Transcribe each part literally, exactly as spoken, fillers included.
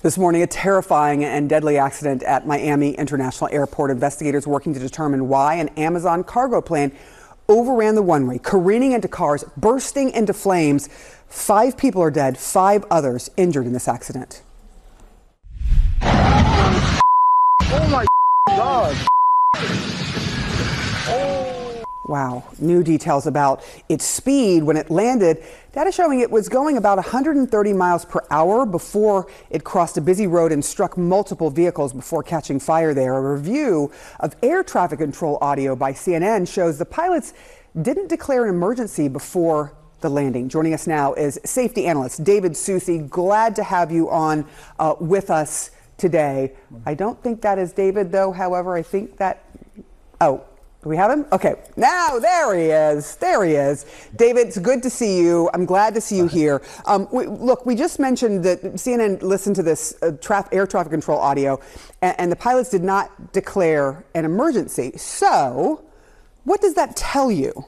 This morning, a terrifying and deadly accident at Miami International Airport. Investigators working to determine why an Amazon cargo plane overran the runway, careening into cars, bursting into flames. Five people are dead, five others injured in this accident. Oh my God. Wow. New details about its speed when it landed. Data showing it was going about one hundred thirty miles per hour before it crossed a busy road and struck multiple vehicles before catching fire there. A review of air traffic control audio by C N N shows the pilots didn't declare an emergency before the landing. Joining us now is safety analyst David Susi. Glad to have you on uh, with us today. I don't think that is David, though. However, I think that, oh, do we have him? Okay, now there he is. There he is. David, it's good to see you. I'm glad to see you here. Um, we, look, we just mentioned that C N N listened to this uh, traf- air traffic control audio, and, and the pilots did not declare an emergency. So, what does that tell you?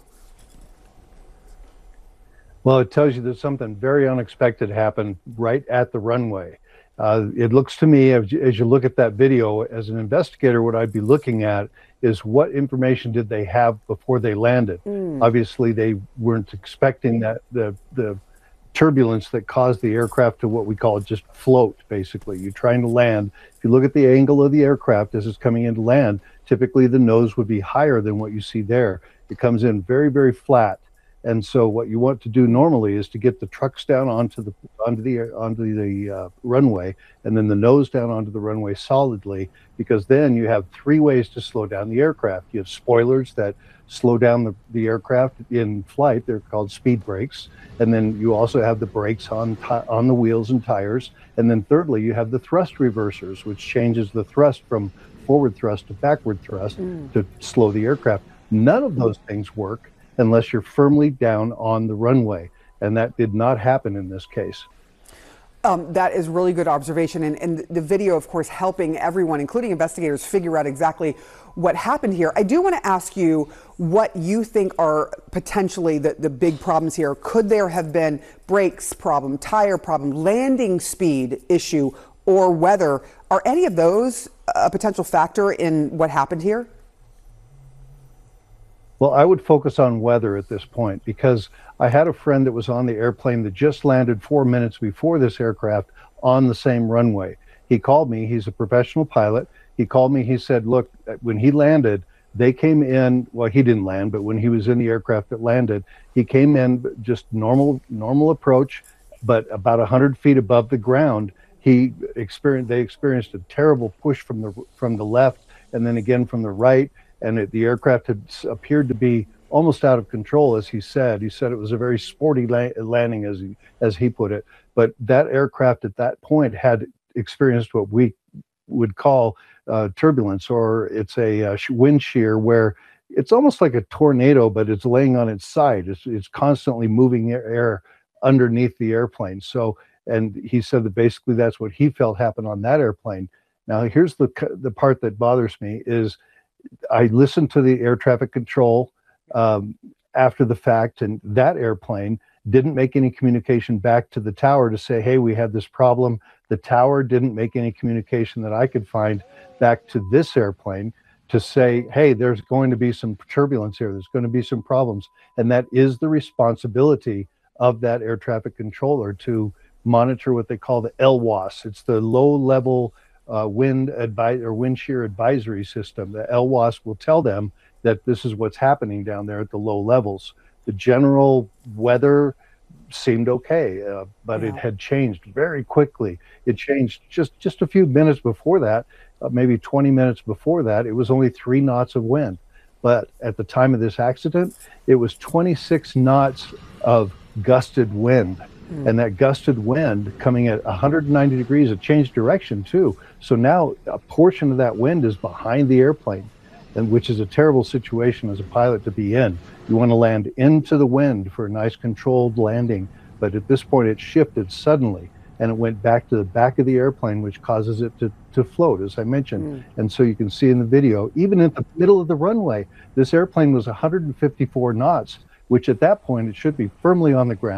Well, it tells you that something very unexpected happened right at the runway. Uh, it looks to me, as you, as you look at that video, as an investigator, what I'd be looking at is what information did they have before they landed. Mm. Obviously, they weren't expecting that the the turbulence that caused the aircraft to what we call just float, basically. You're trying to land. If you look at the angle of the aircraft as it's coming in to land, typically the nose would be higher than what you see there. It comes in very, very flat. And so what you want to do normally is to get the trucks down onto the onto the onto the uh, runway, and then the nose down onto the runway solidly, because then you have three ways to slow down the aircraft. You have spoilers that slow down the, the aircraft in flight. They're called speed brakes. And then you also have the brakes on on the wheels and tires. And then thirdly, you have the thrust reversers, which changes the thrust from forward thrust to backward thrust mm. to slow the aircraft. None of those things work unless you're firmly down on the runway. And that did not happen in this case. Um, that is really good observation. And, and the video, of course, helping everyone, including investigators, figure out exactly what happened here. I do want to ask you what you think are potentially the, the big problems here. Could there have been brakes problem, tire problem, landing speed issue, or weather? Are any of those a potential factor in what happened here? Well, I would focus on weather at this point, because I had a friend that was on the airplane that just landed four minutes before this aircraft on the same runway. He called me. He's a professional pilot. He called me. He said, look, when he landed, they came in. Well, he didn't land, but when he was in the aircraft that landed, he came in just normal, normal approach, but about one hundred feet above the ground. He experienced, they experienced a terrible push from the, from the left, and then again from the right. And it, the aircraft had appeared to be almost out of control, as he said. He said it was a very sporty la- landing, as he, as he put it. But that aircraft at that point had experienced what we would call uh, turbulence, or it's a uh, wind shear, where it's almost like a tornado, but it's laying on its side. It's, it's constantly moving air, air underneath the airplane. So, and he said that basically that's what he felt happened on that airplane. Now, here's the the part that bothers me is, I listened to the air traffic control um, after the fact, and that airplane didn't make any communication back to the tower to say, hey, we had this problem. The tower didn't make any communication that I could find back to this airplane to say, hey, there's going to be some turbulence here. There's going to be some problems. And that is the responsibility of that air traffic controller to monitor what they call the L W A S. It's the low level Uh, wind advi- or wind shear advisory system. The L W A S will tell them that this is what's happening down there at the low levels. The general weather seemed okay, uh, but yeah. It had changed very quickly. It changed just, just a few minutes before that, uh, maybe twenty minutes before that. It was only three knots of wind. But at the time of this accident, it was twenty-six knots of gusted wind. And that gusted wind coming at one hundred ninety degrees, it changed direction too. So now a portion of that wind is behind the airplane, and which is a terrible situation as a pilot to be in. You want to land into the wind for a nice controlled landing. But at this point it shifted suddenly, and it went back to the back of the airplane, which causes it to, to float, as I mentioned. Mm. And so you can see in the video, even in the middle of the runway, this airplane was one hundred fifty-four knots, which at that point it should be firmly on the ground,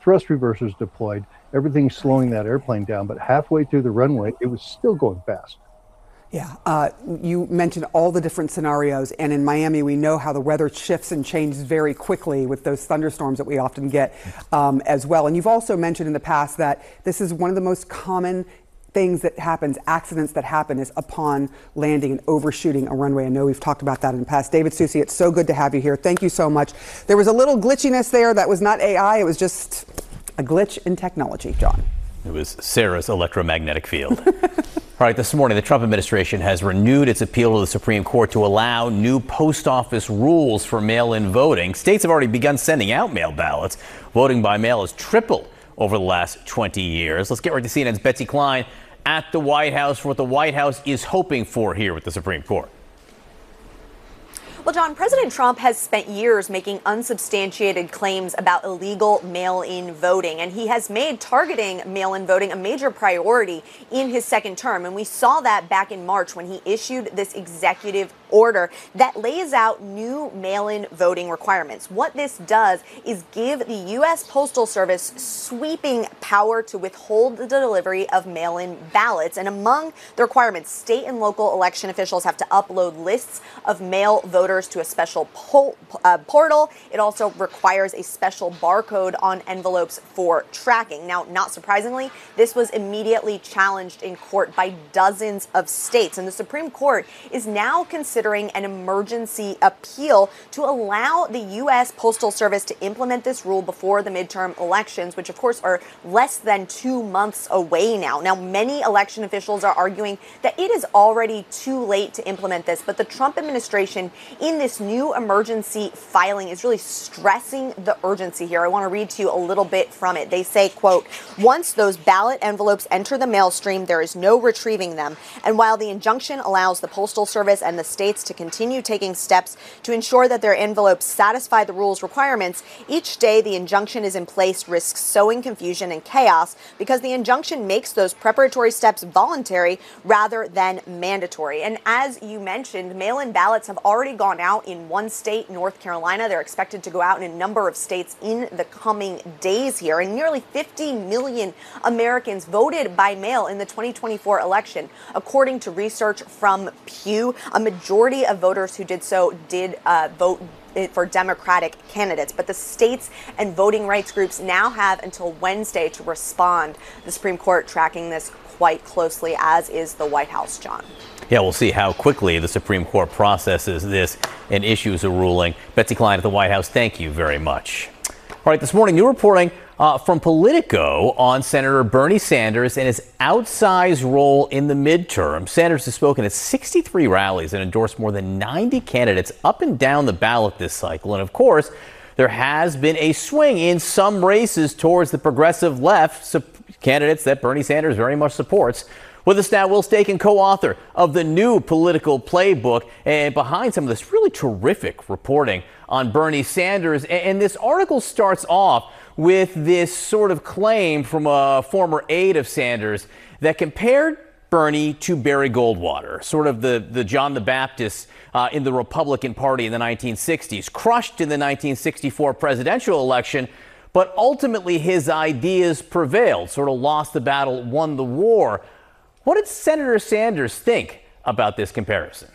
thrust reversers deployed, everything's slowing that airplane down. But halfway through the runway, it was still going fast. Yeah, uh, you mentioned all the different scenarios, and in Miami, we know how the weather shifts and changes very quickly with those thunderstorms that we often get um, as well. And you've also mentioned in the past that this is one of the most common things that happens, accidents that happen, is upon landing and overshooting a runway. I know we've talked about that in the past. David Susi, it's so good to have you here. Thank you so much. There was a little glitchiness there. That was not A I. It was just a glitch in technology, John. It was Sarah's electromagnetic field. All right, this morning, the Trump administration has renewed its appeal to the Supreme Court to allow new post office rules for mail-in voting. States have already begun sending out mail ballots. Voting by mail has tripled over the last twenty years. Let's get right to C N N's Betsy Klein at the White House for what the White House is hoping for here with the Supreme Court. Well, John, President Trump has spent years making unsubstantiated claims about illegal mail-in voting, and he has made targeting mail-in voting a major priority in his second term. And we saw that back in March when he issued this executive order that lays out new mail-in voting requirements. What this does is give the U S Postal Service sweeping power to withhold the delivery of mail-in ballots. And among the requirements, state and local election officials have to upload lists of mail voters to a special pol- uh, portal. It also requires a special barcode on envelopes for tracking. Now, not surprisingly, this was immediately challenged in court by dozens of states, and the Supreme Court is now considering an emergency appeal to allow the U S Postal Service to implement this rule before the midterm elections, which of course are less than two months away now. Now, many election officials are arguing that it is already too late to implement this, but the Trump administration in this new emergency filing is really stressing the urgency here. I want to read to you a little bit from it. They say, quote, "Once those ballot envelopes enter the mail stream, there is no retrieving them. And while the injunction allows the Postal Service and the states to continue taking steps to ensure that their envelopes satisfy the rules requirements, each day the injunction is in place risks sowing confusion and chaos because the injunction makes those preparatory steps voluntary rather than mandatory." And as you mentioned, mail-in ballots have already gone out in one state, North Carolina. They're expected to go out in a number of states in the coming days here. And nearly fifty million Americans voted by mail in the twenty twenty-four election. According to research from Pew, a majority of voters who did so did uh, vote for Democratic candidates. But the states and voting rights groups now have until Wednesday to respond. The Supreme Court tracking this quite closely, as is the White House, John. Yeah, we'll see how quickly the Supreme Court processes this and issues a ruling. Betsy Klein at the White House, thank you very much. All right, this morning, new reporting uh, from Politico on Senator Bernie Sanders and his outsized role in the midterm. Sanders has spoken at sixty-three rallies and endorsed more than ninety candidates up and down the ballot this cycle. And of course, there has been a swing in some races towards the progressive left, so candidates that Bernie Sanders very much supports. With us now, Will Staken, co-author of the new Political Playbook, and behind some of this really terrific reporting on Bernie Sanders. And this article starts off with this sort of claim from a former aide of Sanders that compared Bernie to Barry Goldwater, sort of the, the John the Baptist uh, in the Republican Party in the nineteen sixties, crushed in the nineteen sixty-four presidential election, but ultimately his ideas prevailed, sort of lost the battle, won the war. What did Senator Sanders think about this comparison?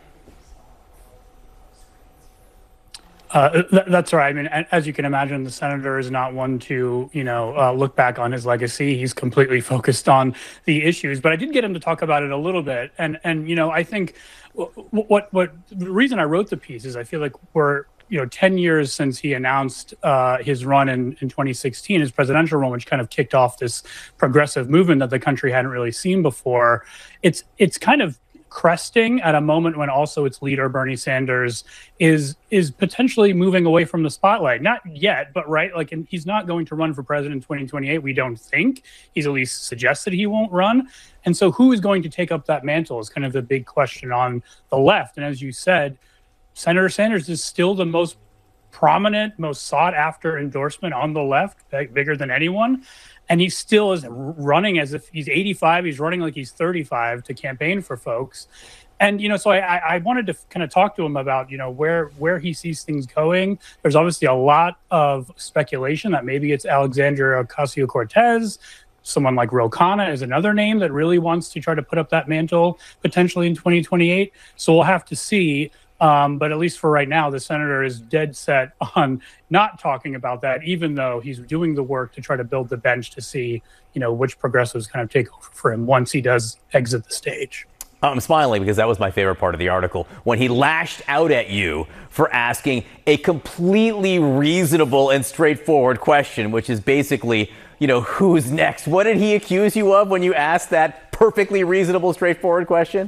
Uh, th- that's right. I mean, as you can imagine, the senator is not one to, you know, uh, look back on his legacy. He's completely focused on the issues. But I did get him to talk about it a little bit. And, and you know, I think what, what, what the reason I wrote the piece is I feel like we're, you know, ten years since he announced uh, his run in, in twenty sixteen, his presidential run, which kind of kicked off this progressive movement that the country hadn't really seen before. It's it's kind of cresting at a moment when also its leader, Bernie Sanders, is is potentially moving away from the spotlight. Not yet, but right, like, and he's not going to run for president in twenty twenty-eight. We don't think. He's at least suggested he won't run. And so who is going to take up that mantle is kind of the big question on the left. And as you said, Senator Sanders is still the most prominent, most sought after endorsement on the left, bigger than anyone. And he still is running as if he's eighty-five. He's running like he's thirty-five to campaign for folks. And, you know, so I, I wanted to kind of talk to him about, you know, where where he sees things going. There's obviously a lot of speculation that maybe it's Alexandria Ocasio-Cortez. Someone like Ro Khanna is another name that really wants to try to put up that mantle potentially in twenty twenty-eight. So we'll have to see. Um, but at least for right now, the senator is dead set on not talking about that, even though he's doing the work to try to build the bench to see, you know, which progressives kind of take over for him once he does exit the stage. I'm smiling because that was my favorite part of the article, when he lashed out at you for asking a completely reasonable and straightforward question, which is basically, you know, who's next? What did he accuse you of when you asked that perfectly reasonable, straightforward question?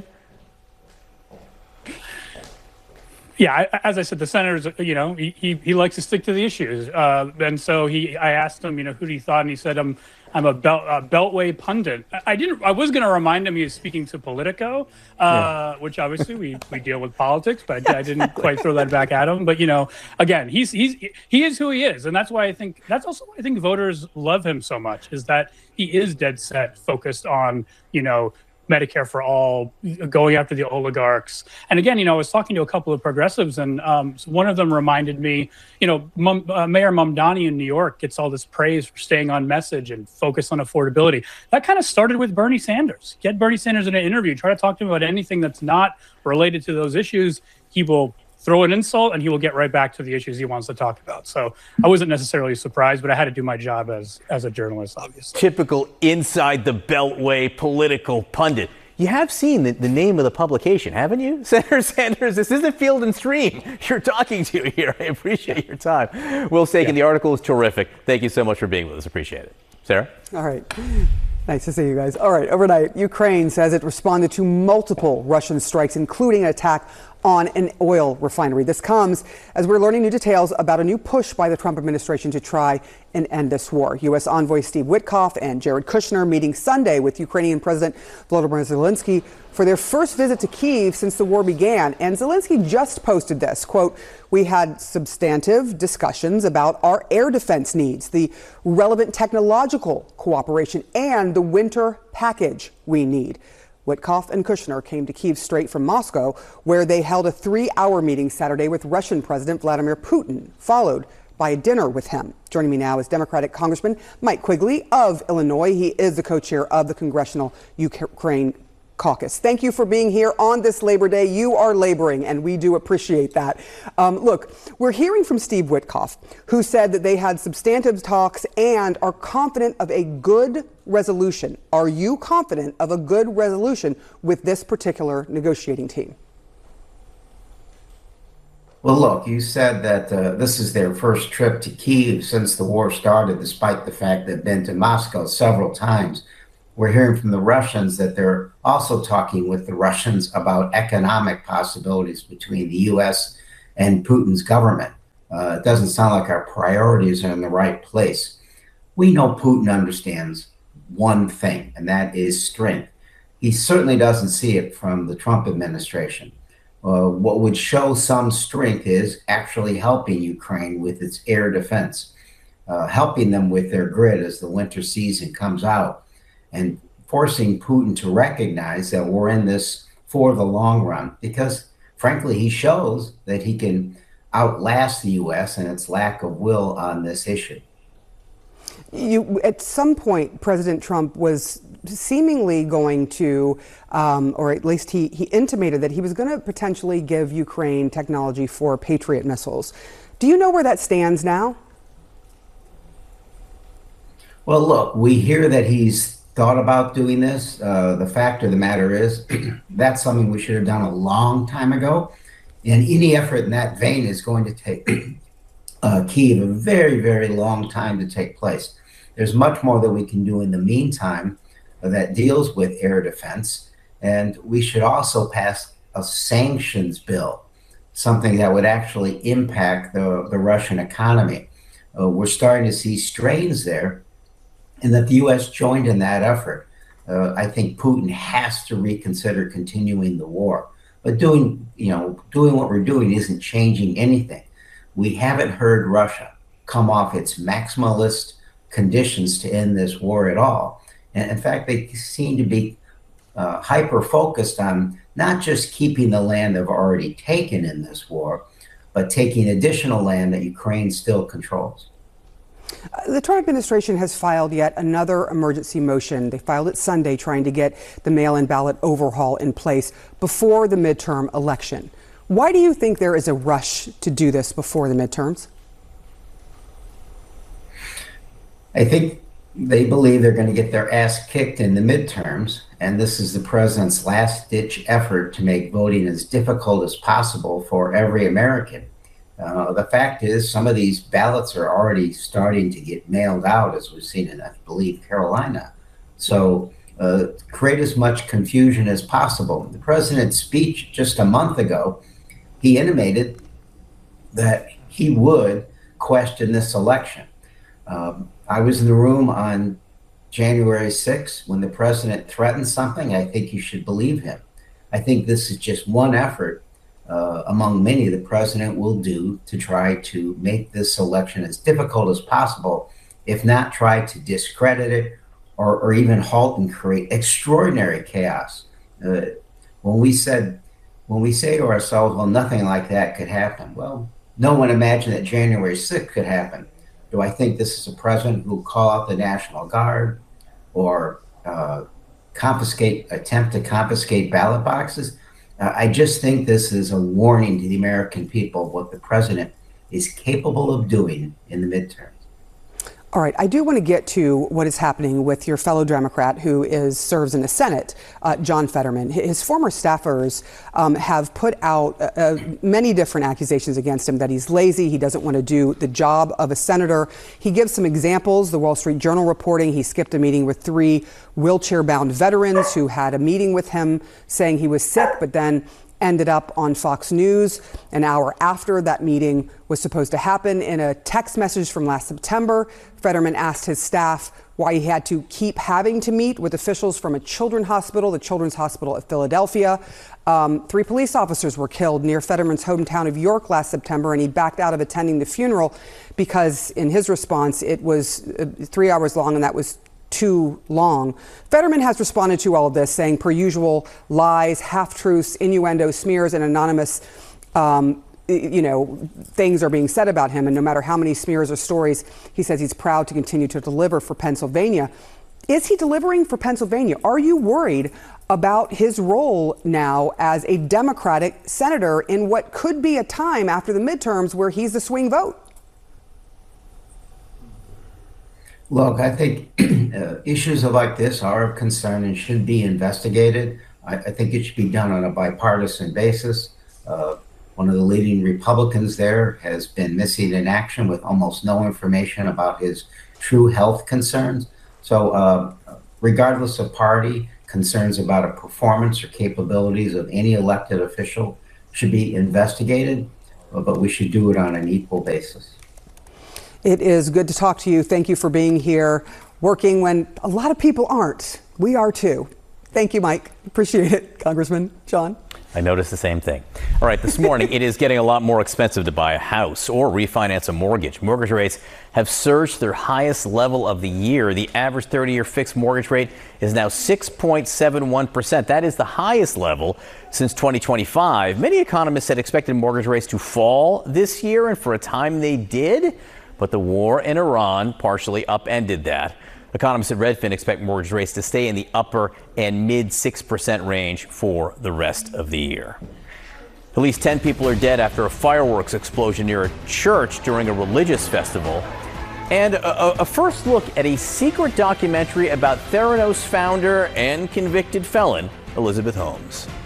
Yeah, as I said, the senator's, you know, he, he, he likes to stick to the issues. Uh, and so he, I asked him, you know, who he thought, and he said, I'm, I'm a, belt, a Beltway pundit. I didn't, I was going to remind him he was speaking to Politico, uh, yeah. which obviously we, we deal with politics, but I didn't quite throw that back at him. But, you know, again, he's, he's, he is who he is. And that's why I think, that's also why I think voters love him so much, is that he is dead set focused on, you know, Medicare for all, going after the oligarchs. And again, you know, I was talking to a couple of progressives, and um, one of them reminded me, you know, Mum, uh, Mayor Mamdani in New York gets all this praise for staying on message and focus on affordability. That kind of started with Bernie Sanders. Get Bernie Sanders in an interview, try to talk to him about anything that's not related to those issues. He will throw an insult and he will get right back to the issues he wants to talk about. So I wasn't necessarily surprised, but I had to do my job as as a journalist, obviously. Typical inside the Beltway political pundit. You have seen the, the name of the publication, haven't you? Senator Sanders, this isn't Field and Stream you're talking to here. I appreciate your time. Will Sagan, yeah. The article is terrific. Thank you so much for being with us. Appreciate it. Sarah? All right. Nice to see you guys. All right, overnight, Ukraine says it responded to multiple Russian strikes, including an attack on an oil refinery. This comes as we're learning new details about a new push by the Trump administration to try and end this war. U S envoy Steve Witkoff and Jared Kushner meeting Sunday with Ukrainian President Volodymyr Zelensky for their first visit to Kyiv since the war began. And Zelensky just posted this, quote, "We had substantive discussions about our air defense needs, the relevant technological cooperation, and the winter package we need." Witkoff and Kushner came to Kyiv straight from Moscow, where they held a three-hour meeting Saturday with Russian President Vladimir Putin, followed by a dinner with him. Joining me now is Democratic Congressman Mike Quigley of Illinois. He is the co-chair of the Congressional Ukraine Caucus. Thank you for being here on this Labor Day. You are laboring, and we do appreciate that. Um, look, we're hearing from Steve Witkoff, who said that they had substantive talks and are confident of a good resolution. Are you confident of a good resolution with this particular negotiating team? Well, look, you said that uh, this is their first trip to Kyiv since the war started, despite the fact they've been to Moscow several times. We're hearing from the Russians that they're also talking with the Russians about economic possibilities between the U S and Putin's government. Uh, it doesn't sound like our priorities are in the right place. We know Putin understands one thing, and that is strength. He certainly doesn't see it from the Trump administration. Uh, what would show some strength is actually helping Ukraine with its air defense, uh, helping them with their grid as the winter season comes out, and forcing Putin to recognize that we're in this for the long run, because frankly, he shows that he can outlast the U S and its lack of will on this issue. You, at some point, President Trump was seemingly going to, um, or at least he, he intimated that he was going to potentially give Ukraine technology for Patriot missiles. Do you know where that stands now? Well, look, we hear that he's thought about doing this. Uh, the fact of the matter is that's something we should have done a long time ago. And any effort in that vein is going to take uh, Kyiv a very, very long time to take place. There's much more that we can do in the meantime uh, that deals with air defense. And we should also pass a sanctions bill, something that would actually impact the, the Russian economy. Uh, we're starting to see strains there, and that the U S joined in that effort. Uh, I think Putin has to reconsider continuing the war. But doing, you know, doing what we're doing isn't changing anything. We haven't heard Russia come off its maximalist conditions to end this war at all. And in fact, they seem to be uh, hyper focused on not just keeping the land they've already taken in this war, but taking additional land that Ukraine still controls. Uh, the Trump administration has filed yet another emergency motion. They filed it Sunday, trying to get the mail-in ballot overhaul in place before the midterm election. Why do you think there is a rush to do this before the midterms? I think they believe they're going to get their ass kicked in the midterms, and this is the president's last-ditch effort to make voting as difficult as possible for every American. Uh, the fact is, some of these ballots are already starting to get mailed out, as we've seen in, I believe, Carolina. So uh, create as much confusion as possible. The president's speech just a month ago, he intimated that he would question this election. Um, I was in the room on January sixth when the president threatened something. I think you should believe him. I think this is just one effort uh, among many the president will do to try to make this election as difficult as possible, if not try to discredit it or, or even halt and create extraordinary chaos. Uh, when we said, when we say to ourselves, well, nothing like that could happen. Well, no one imagined that January sixth could happen. Do I think this is a president who will call out the National Guard or uh, confiscate, attempt to confiscate ballot boxes? Uh, I just think this is a warning to the American people of what the president is capable of doing in the midterms. All right, I do want to get to what is happening with your fellow Democrat who is serves in the Senate, uh, John Fetterman. His former staffers um, have put out uh, uh, many different accusations against him, that he's lazy, he doesn't want to do the job of a senator. He gives some examples, the Wall Street Journal reporting he skipped a meeting with three wheelchair-bound veterans who had a meeting with him saying he was sick, but then ended up on Fox News an hour after that meeting was supposed to happen. In a text message from last September, Fetterman asked his staff why he had to keep having to meet with officials from a children's hospital, the Children's Hospital of Philadelphia. Um, three police officers were killed near Fetterman's hometown of York last September, and he backed out of attending the funeral because, in his response, it was uh, three hours long, and that was too long. Fetterman has responded to all of this, saying, per usual, lies, half-truths, innuendo, smears, and anonymous, um, you know, things are being said about him. And no matter how many smears or stories, he says he's proud to continue to deliver for Pennsylvania. Is he delivering for Pennsylvania? Are you worried about his role now as a Democratic senator in what could be a time after the midterms where he's the swing vote? Look, I think uh, issues like this are of concern and should be investigated. I, I think it should be done on a bipartisan basis. Uh, one of the leading Republicans there has been missing in action with almost no information about his true health concerns. So uh, regardless of party, concerns about a performance or capabilities of any elected official should be investigated, but we should do it on an equal basis. It is good to talk to you. Thank you for being here, working when a lot of people aren't. We are too. Thank you, Mike. Appreciate it, Congressman John. I noticed the same thing. All right, this morning, it is getting a lot more expensive to buy a house or refinance a mortgage. Mortgage rates have surged to their highest level of the year. The average thirty-year fixed mortgage rate is now six point seven one percent. That is the highest level since twenty twenty-five. Many economists had expected mortgage rates to fall this year, and for a time they did. But the war in Iran partially upended that. Economists at Redfin expect mortgage rates to stay in the upper and mid six percent range for the rest of the year. At least ten people are dead after a fireworks explosion near a church during a religious festival. And a, a first look at a secret documentary about Theranos founder and convicted felon Elizabeth Holmes.